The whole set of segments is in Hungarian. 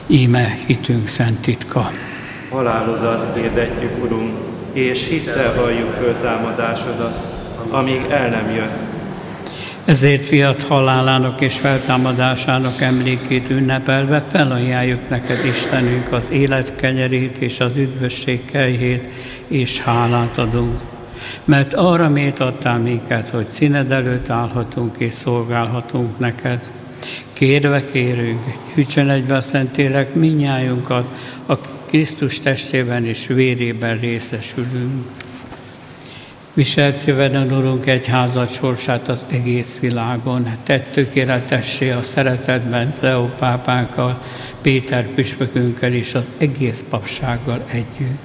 Íme hitünk szent titka. Halálodat hirdetjük, Urunk, és hittel valljuk föltámadásodat, amíg el nem jössz. Ezért fiat halálának és feltámadásának emlékét ünnepelve felajánljuk neked, Istenünk, az élet kenyerét és az üdvösség kejhét, és hálát adunk. Mert arra méltattál minket, hogy színed előtt állhatunk és szolgálhatunk neked. Kérve kérünk, gyűjtsön egybe a Szentlélek mindnyájunkat, akik Krisztus testében és vérében részesülünk. Viselt szíveden, Urunk, egyházad sorsát az egész világon. Tedd tökéletessé a szeretetben Leó pápánkkal, Péter püspökünkkel és az egész papsággal együtt.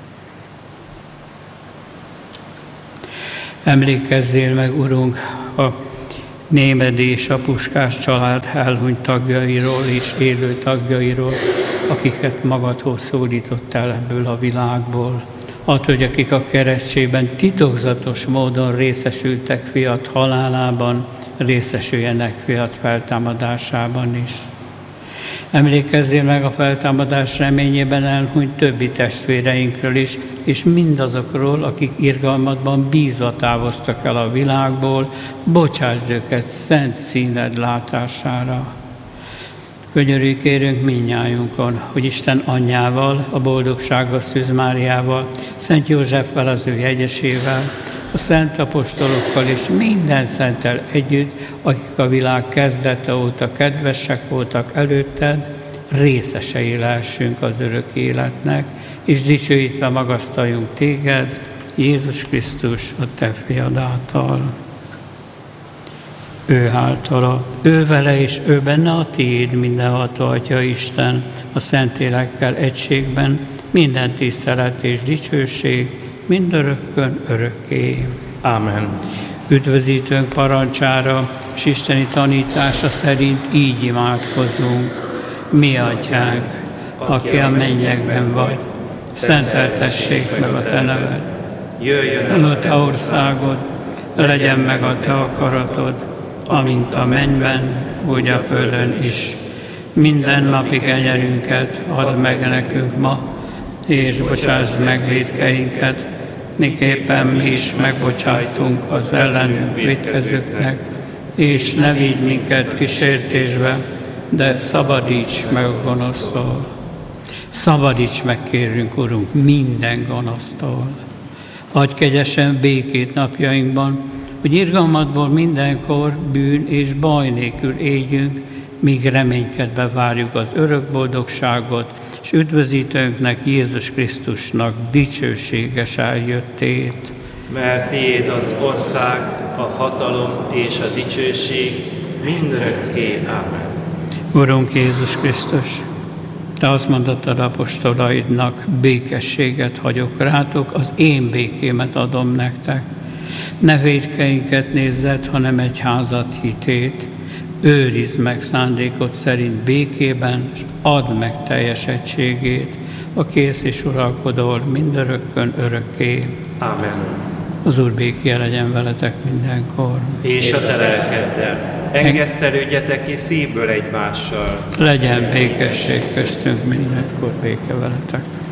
Emlékezzél meg, Urunk, a Némedy és a Puskás család elhunyt tagjairól és élő tagjairól, akiket magadhoz szólítottál ebből a világból. Add, hogy akik a keresztségben titokzatos módon részesültek fiat halálában, részesüljenek fiat feltámadásában is. Emlékezzél meg a feltámadás reményében elhunyt többi testvéreinkről is, és mindazokról, akik irgalmadban bízva távoztak el a világból, bocsásd őket szent színed látására. Könyörülj kérünk mindnyájunkon, hogy Isten anyjával, a boldogságos Szűz Máriával, Szent Józseffel, az ő jegyesével, a szent apostolokkal és minden szenttel együtt, akik a világ kezdete óta kedvesek voltak előtted, részesei lehessünk az örök életnek, és dicsőítve magasztaljunk téged, Jézus Krisztus, a te fiad által. Ő általa, ő vele és ő benne a tiéd, mindenható Atya Isten, a Szentlélekkel egységben, minden tisztelet és dicsőség, mindörökkön örökké. Ámen. Üdvözítőnk parancsára és isteni tanítása szerint így imádkozzunk. Mi Atyánk, aki a mennyekben vagy, szenteltessék meg a te neved. Jöjjön el a te országod, legyen meg a te akaratod, amint a mennyben, úgy a földön is. Minden napi kenyerünket add meg nekünk ma, és bocsásd meg vétkeinket, miképpen mi is megbocsájtunk az ellenünk vétkezőknek, és ne vigy minket kísértésbe, de szabadíts meg a gonosztól. Szabadíts meg, kérünk, Urunk, minden gonosztól. Adj kegyesen békét napjainkban, hogy irgalmadból mindenkor bűn és baj nélkül éljünk, míg reménykedve várjuk az örök boldogságot, és üdvözítőnknek, Jézus Krisztusnak dicsőséges eljöttét. Mert tiéd az ország, a hatalom és a dicsőség mindörökké. Ámen. Urunk Jézus Krisztus, te azt mondottad apostolaidnak, békességet hagyok rátok, az én békémet adom nektek. Ne vétkeinket nézzed, hanem egyházad hitét. Őrizd meg szándékod szerint békében, és add meg teljes egységét, a kész és uralkodol mindörökkön örökké. Ámen. Az Úr békéje legyen veletek mindenkor. És a te lelkeddel. Engesztelődjetek ki szívből egymással. Legyen békesség köztünk mindenkor, béke veletek.